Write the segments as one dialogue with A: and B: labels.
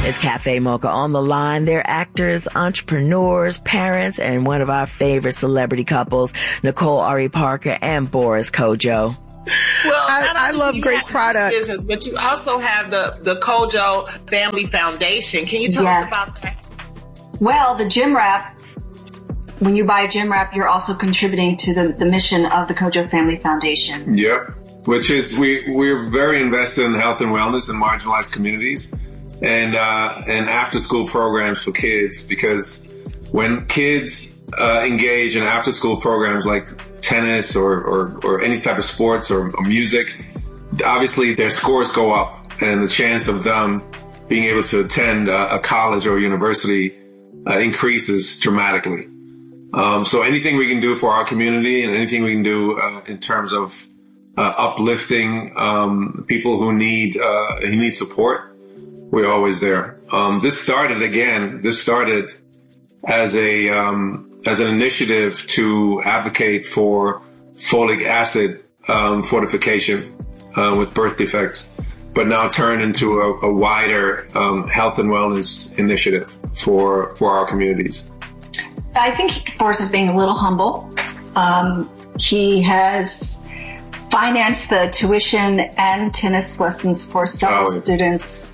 A: It's Cafe Mocha. On the line, they're actors, entrepreneurs, parents, and one of our favorite celebrity couples, Nicole Ari Parker and Boris Kodjoe.
B: Well,
C: I love great products.
B: Business, but you also have the Kodjoe Family Foundation. Can you tell us about that?
D: Well, the gym wrap, when you buy a gym wrap, you're also contributing to the mission of the Kodjoe Family Foundation.
E: Yep, which is we're very invested in health and wellness in marginalized communities and after school programs for kids, because when kids engage in after school programs like tennis or any type of sports or music, obviously their scores go up and the chance of them being able to attend a college or a university increases dramatically. So anything we can do for our community and anything we can do in terms of uplifting people who need support, we're always there. This started as an initiative to advocate for folic acid fortification with birth defects, but now turned into a wider health and wellness initiative for our communities.
D: I think Boris is being a little humble. He has financed the tuition and tennis lessons for several students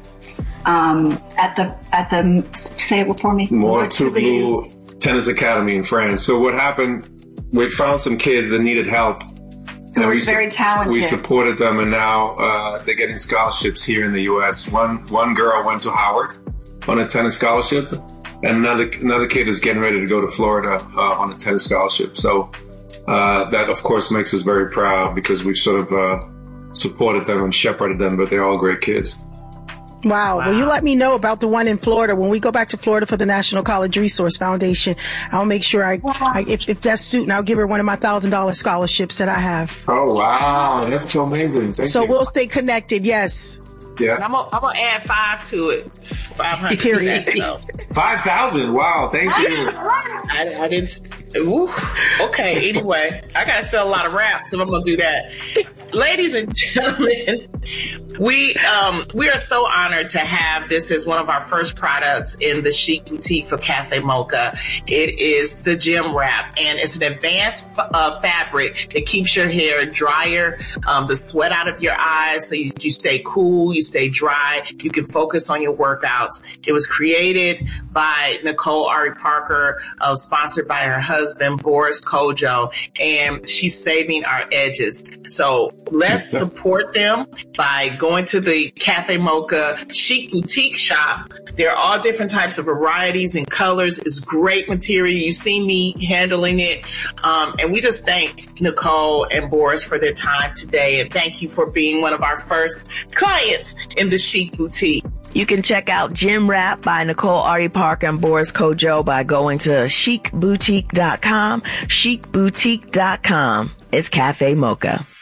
D: at the say it for me.
E: Mouratoglou Tennis Academy in France. So what happened? We found some kids that needed help.
D: Who were very talented.
E: We supported them, and now they're getting scholarships here in the U.S. One girl went to Howard on a tennis scholarship, and another kid is getting ready to go to Florida on a tennis scholarship. So that, of course, makes us very proud because we've sort of supported them and shepherded them, but they're all great kids.
C: Wow. Well, you let me know about the one in Florida. When we go back to Florida for the National College Resource Foundation, I'll make sure if that's student, I'll give her one of my $1,000 scholarships that I have.
E: Oh, wow. That's so amazing. Thank you.
C: We'll stay connected. Yes.
B: Yeah. And I'm gonna add 5 to it. 500.
C: Period.
B: So.
E: 5,000. Wow. Thank you.
B: I didn't. Ooh, okay. Anyway, I gotta sell a lot of wraps, so I'm gonna do that. Ladies and gentlemen, we are so honored to have this as one of our first products in the Chic Boutique for Cafe Mocha. It is the Gym Wrap, and it's an advanced fabric that keeps your hair drier, the sweat out of your eyes, so you stay cool, you stay dry, you can focus on your workouts. It was created by Nicole Ari Parker, sponsored by her husband, Boris Kodjoe, and she's saving our edges. So let's support them by going to the Cafe Mocha Chic Boutique shop. There are all different types of varieties and colors. It's great material. You see me handling it. And we just thank Nicole and Boris for their time today. And thank you for being one of our first clients in the Chic Boutique.
A: You can check out Gym Wrap by Nicole Ari Parker and Boris Kodjoe by going to chicboutique.com, chicboutique.com. It's Cafe Mocha.